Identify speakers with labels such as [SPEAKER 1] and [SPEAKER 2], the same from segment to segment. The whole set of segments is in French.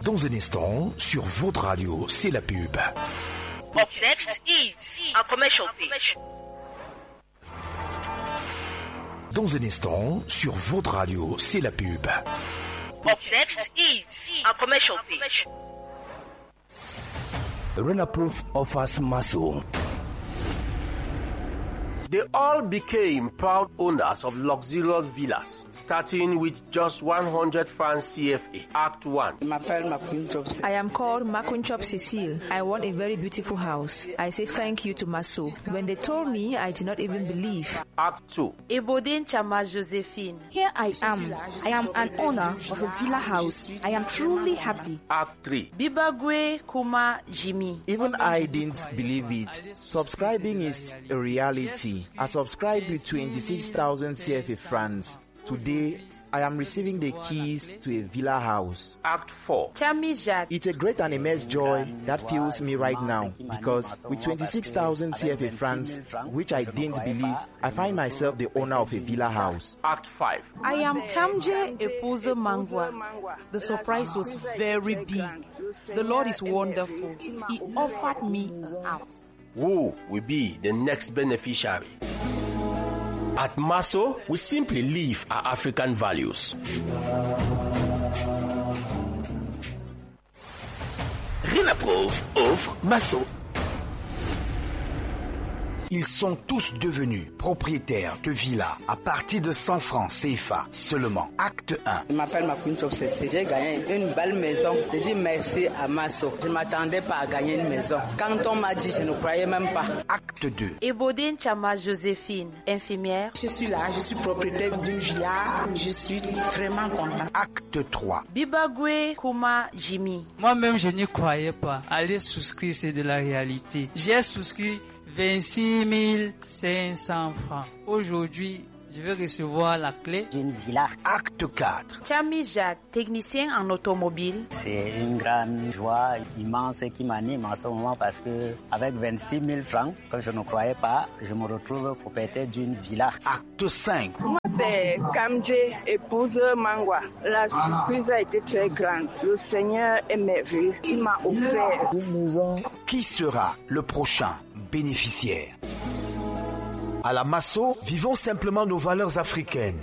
[SPEAKER 1] Dans un instant, sur votre radio, c'est la pub.
[SPEAKER 2] Up next is a commercial pitch.
[SPEAKER 1] Dans un instant, sur votre radio, c'est la pub.
[SPEAKER 2] Up next is a commercial pitch.
[SPEAKER 1] Renaproof offers Maso.
[SPEAKER 3] They all became proud owners of luxurious villas, starting with just 100 francs CFA. Act 1.
[SPEAKER 4] I am called Makunchop Cecile. I want a very beautiful house. I say thank you to Maso. When they told me, I did not even believe.
[SPEAKER 3] Act 2.
[SPEAKER 5] Ebodin Chama Josephine.
[SPEAKER 6] Here I am. I am an owner of a villa house. I am truly happy.
[SPEAKER 3] Act 3.
[SPEAKER 5] Bibagwe Kuma Jimmy.
[SPEAKER 7] Even I didn't believe it. Subscribing is a reality. I subscribed with 26,000 CFA francs. Today, I am receiving the keys to a villa house.
[SPEAKER 3] Act 4.
[SPEAKER 5] Chami Jacques.
[SPEAKER 7] It's a great and immense joy that fills me right now because with 26,000 CFA francs, which I didn't believe, I find myself the owner of a villa house.
[SPEAKER 3] Act 5.
[SPEAKER 5] I am Kamje Epoze Mangwa. The surprise was very big. The Lord is wonderful. He offered me a house.
[SPEAKER 3] Who will be the next beneficiary? At Maso, we simply live our African values.
[SPEAKER 1] Renaproof offre Maso. Ils sont tous devenus propriétaires de villas à partir de 100 francs CFA seulement. Acte 1.
[SPEAKER 8] Je m'appelle Makunchop Cecile. J'ai gagné une belle maison. Je dis merci à Maso. Je ne m'attendais pas à gagner une maison. Quand on m'a dit, je ne croyais même pas.
[SPEAKER 1] Acte 2.
[SPEAKER 5] Ebodin Chama Josephine, infirmière.
[SPEAKER 8] Je suis là, je suis propriétaire d'une villa. Je suis vraiment content.
[SPEAKER 1] Acte 3.
[SPEAKER 5] Bibagwe Kuma Jimmy.
[SPEAKER 9] Moi-même, je n'y croyais pas. Aller souscrire, c'est de la réalité. J'ai souscrit 26 500 francs. Aujourd'hui, je vais recevoir la clé
[SPEAKER 10] d'une villa.
[SPEAKER 1] Acte 4.
[SPEAKER 5] Chami Jacques, technicien en automobile.
[SPEAKER 10] C'est une grande joie immense qui m'anime en ce moment parce que avec 26 000 francs, que je ne croyais pas, je me retrouve propriétaire d'une villa.
[SPEAKER 1] Acte 5.
[SPEAKER 11] Moi, c'est Kamje, épouse Mangwa. La surprise a été très grande. Le Seigneur est merveilleux. Il m'a offert une maison.
[SPEAKER 1] Qui sera le prochain bénéficiaire? À la Maso, vivons simplement nos valeurs africaines.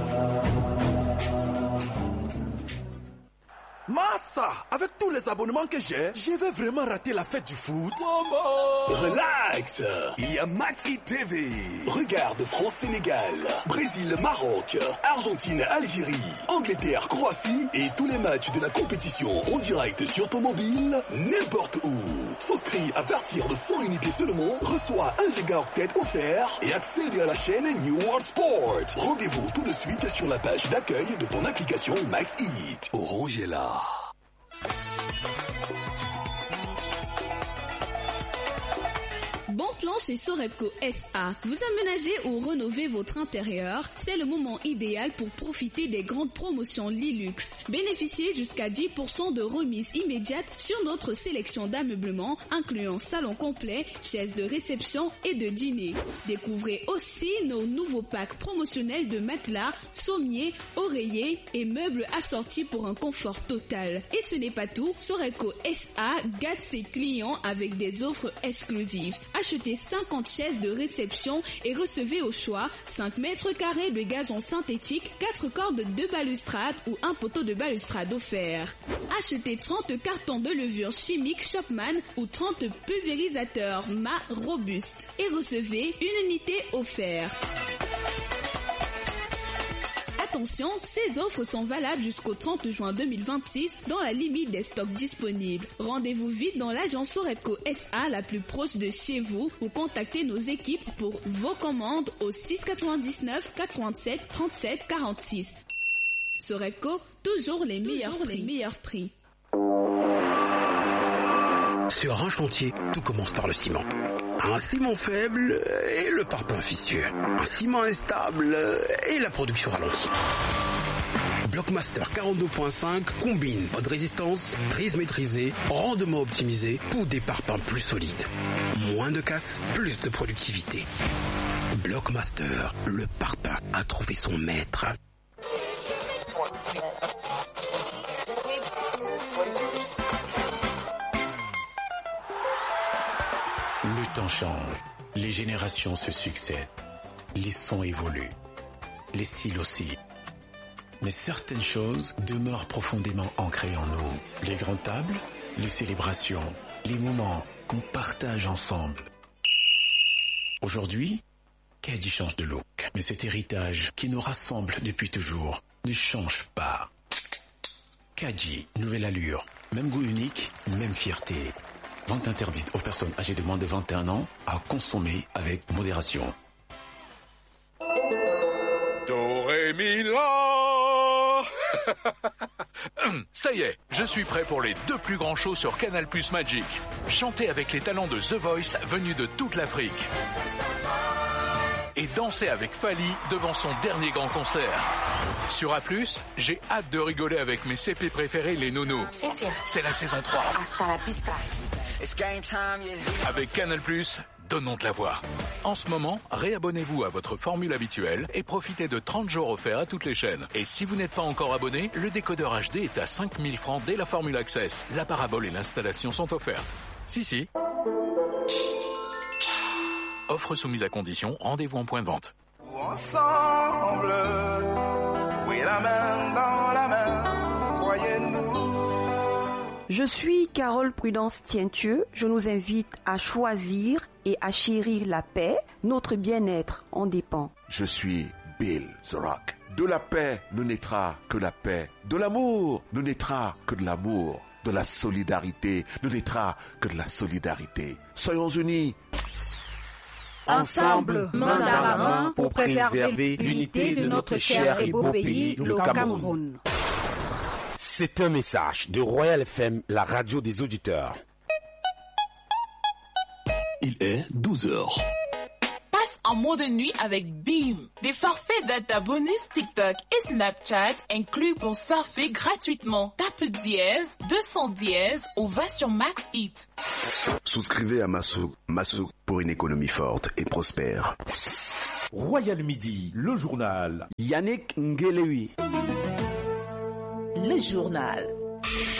[SPEAKER 12] Massa, avec tous les abonnements que j'ai, je vais vraiment rater la fête du foot. Maman!
[SPEAKER 13] Relax, il y a Max Hit TV. Regarde France-Sénégal, Brésil-Maroc, Argentine-Algérie, Angleterre-Croatie et tous les matchs de la compétition en direct sur ton mobile, n'importe où. Souscris à partir de 100 unités seulement, reçois 1 gigaoctet offert et accède à la chaîne New World Sport. Rendez-vous tout de suite sur la page d'accueil de ton application Max Hit. Orange est là.
[SPEAKER 14] Bon plan chez Sorepco SA. Vous aménagez ou rénovez votre intérieur, c'est le moment idéal pour profiter des grandes promotions Lilux. Bénéficiez jusqu'à 10% de remise immédiate sur notre sélection d'ameublement, incluant salon complet, chaises de réception et de dîner. Découvrez aussi nos nouveaux packs promotionnels de matelas, sommiers, oreillers et meubles assortis pour un confort total. Et ce n'est pas tout, Sorepco SA gâte ses clients avec des offres exclusives. Achetez 50 chaises de réception et recevez au choix 5 mètres carrés de gazon synthétique, 4 cordes de balustrade ou un poteau de balustrade offert. Achetez 30 cartons de levure chimique Shopman ou 30 pulvérisateurs Ma Robuste et recevez une unité offerte. Attention, ces offres sont valables jusqu'au 30 juin 2026 dans la limite des stocks disponibles. Rendez-vous vite dans l'agence Sorepco SA la plus proche de chez vous ou contactez nos équipes pour vos commandes au 6 99 87 37 46. Sorepco, toujours les meilleurs prix.
[SPEAKER 15] Sur un chantier, tout commence par le ciment. Un ciment faible et le parpaing vicieux. Un ciment instable et la production ralentie. Blockmaster 42.5 combine haute résistance, prise maîtrisée, rendement optimisé pour des parpaings plus solides. Moins de casse, plus de productivité. Blockmaster, le parpaing a trouvé son maître. Le temps change, les générations se succèdent, les sons évoluent, les styles aussi. Mais certaines choses demeurent profondément ancrées en nous. Les grandes tables, les célébrations, les moments qu'on partage ensemble. Aujourd'hui, Kadji change de look. Mais cet héritage qui nous rassemble depuis toujours ne change pas. Kadji, nouvelle allure, même goût unique, même fierté. Vente interdite aux personnes âgées de moins de 21 ans à consommer avec modération.
[SPEAKER 16] Do, ré, mi, la. Ça y est, je suis prêt pour les 2 plus grands shows sur Canal+ Magic. Chantez avec les talents de The Voice venus de toute l'Afrique. Et danser avec Fally devant son dernier grand concert. Sur A+, j'ai hâte de rigoler avec mes CP préférés, les nounous. C'est la saison 3.
[SPEAKER 17] Hasta la pista.
[SPEAKER 16] Avec Canal+, donnons de la voix. En ce moment, réabonnez-vous à votre formule habituelle et profitez de 30 jours offerts à toutes les chaînes. Et si vous n'êtes pas encore abonné, le décodeur HD est à 5000 francs dès la formule Access. La parabole et l'installation sont offertes. Si. Offre soumise à condition, rendez-vous en point de vente.
[SPEAKER 18] Ensemble, oui, la main dans la main, croyez-nous.
[SPEAKER 19] Je suis Carole Prudence Tientieux. Je nous invite à choisir et à chérir la paix. Notre bien-être en dépend.
[SPEAKER 20] Je suis Bill The Rock. De la paix ne naîtra que la paix. De l'amour ne naîtra que de l'amour. De la solidarité ne naîtra que de la solidarité. Soyons unis.
[SPEAKER 21] Ensemble, main dans la main, pour préserver l'unité de notre cher et beau pays, le Cameroun.
[SPEAKER 22] C'est un message de Royal FM, la radio des auditeurs.
[SPEAKER 13] Il est 12h.
[SPEAKER 23] Passe en mode nuit avec Beam. Des forfaits data bonus TikTok et Snapchat inclus pour surfer gratuitement. Tape dièse 200 dièse ou va sur Max Hit.
[SPEAKER 24] Souscrivez à Masso pour une économie forte et prospère.
[SPEAKER 25] Royal Midi, le journal.
[SPEAKER 26] Yannick Ngelewi.
[SPEAKER 27] Le journal.